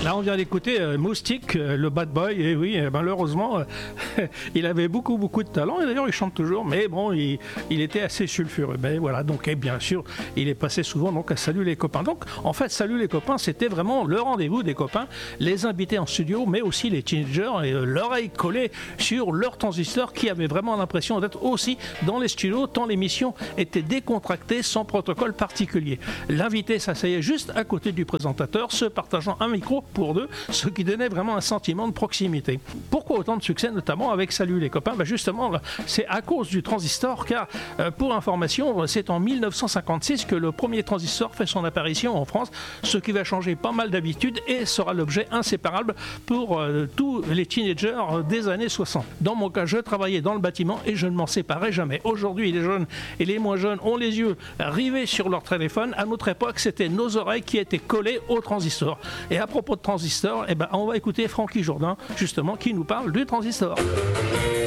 Là, on vient d'écouter Moustique, le bad boy, et oui, malheureusement, il avait beaucoup de talent, et d'ailleurs, il chante toujours, mais bon, il était assez sulfureux. Mais voilà, donc, et bien sûr, il est passé souvent donc, à Salut les copains. Donc, en fait, Salut les copains, c'était vraiment le rendez-vous des copains, les invités en studio, mais aussi les teenagers, et l'oreille collée sur leur transistor, qui avait vraiment l'impression d'être aussi dans les studios, tant l'émission était décontractée, sans protocole particulier. L'invité s'asseyait juste à côté du présentateur, se partageant un micro pour deux, ce qui donnait vraiment un sentiment de proximité. Pourquoi autant de succès, notamment avec Salut les copains? Justement, c'est à cause du transistor, car pour information, c'est en 1956 que le premier transistor fait son apparition en France, ce qui va changer pas mal d'habitudes et sera l'objet inséparable pour tous les teenagers des années 60. Dans mon cas, je travaillais dans le bâtiment et je ne m'en séparais jamais. Aujourd'hui, les jeunes et les moins jeunes ont les yeux rivés sur leur téléphone. À notre époque, c'était nos oreilles qui étaient collées au transistor. Et à propos de transistor, on va écouter Francky Jourdain, justement, qui nous parle du transistor.